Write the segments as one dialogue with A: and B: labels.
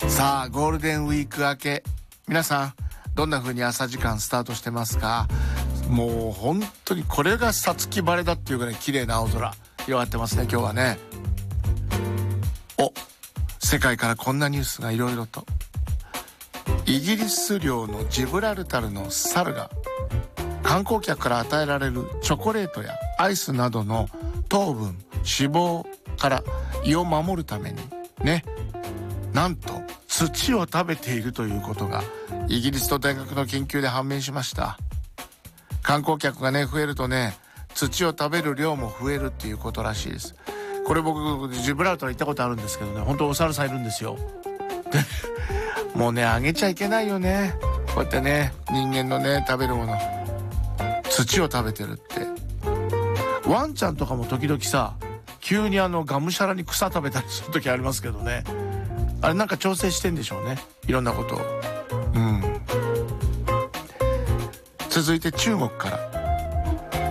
A: さあゴールデンウィーク明け、皆さんどんな風に朝時間スタートしてますか？もう本当にこれが五月晴れだっていうぐらい綺麗な青空広がってますね今日はね。世界からこんなニュースがいろいろと。イギリス領のジブラルタルのサルが観光客から与えられるチョコレートやアイスなどの糖分、脂肪から胃を守るためにね、なんと土を食べているということがイギリスの大学の研究で判明しました。観光客がね増えるとね、土を食べる量も増えるっていうことらしいです。これ僕ジブラルタル行ったことあるんですけどね、本当お猿さんいるんですよ。でもうね、あげちゃいけないよね、こうやってね、人間のね食べるもの土を食べてるって。ワンちゃんとかも時々さ、急にがむしゃらに草食べたりする時ありますけどね、あれなんか調整してんでしょうね、いろんなことを。続いて中国から。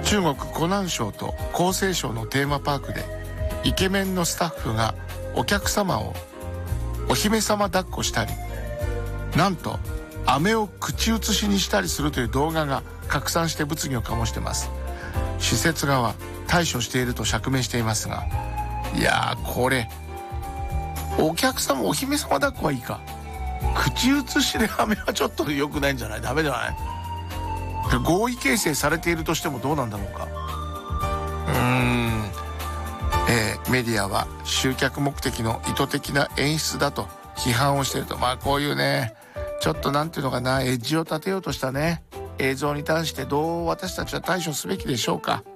A: 中国湖南省と江西省のテーマパークでイケメンのスタッフがお客様をお姫様抱っこしたり、なんと飴を口移しにしたりするという動画が拡散して物議を醸してます。施設側対処していると釈明していますが、いやー、これお客様お姫様抱っこはいいか、口移しで飴はちょっと良くないんじゃない？ダメじゃない？合意形成されているとしてもどうなんだろうか。メディアは集客目的の意図的な演出だと批判をしていると。こういうね、ちょっとなんていうのかな、エッジを立てようとしたね映像に対してどう私たちは対処すべきでしょうか。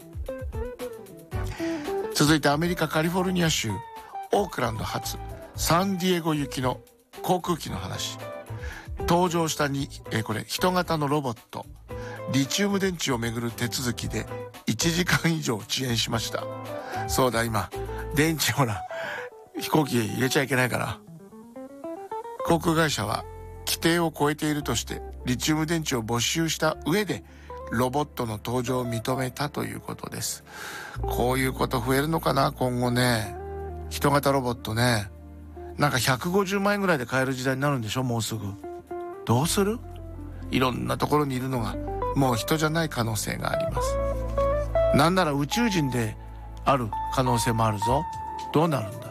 A: 続いてアメリカカリフォルニア州オークランド発サンディエゴ行きの航空機の話。登場したこれ人型のロボット、リチウム電池をめぐる手続きで1時間以上遅延しました。そうだ、今電池ほら飛行機へ入れちゃいけないから、航空会社は規定を超えているとしてリチウム電池を没収した上でロボットの登場を認めたということです。こういうこと増えるのかな今後ね。人型ロボットね、なんか150万円ぐらいで買える時代になるんでしょ、もうすぐ。どうする？いろんなところにいるのがもう人じゃない可能性があります。なんなら宇宙人である可能性もあるぞ。どうなるんだ？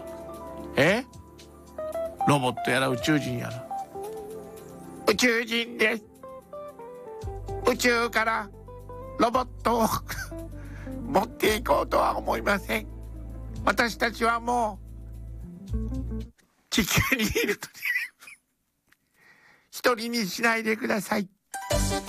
A: ロボットやら宇宙人やら。宇宙人です。宇宙からロボットを持っていこうとは思いません。私たちはもう地球にいると一人にしないでください。